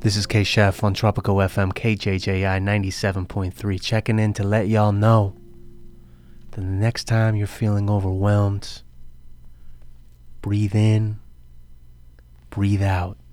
This is K-Chef on Tropical FM KJJI 97.3, checking in to let y'all know that the next time you're feeling overwhelmed, breathe in, breathe out.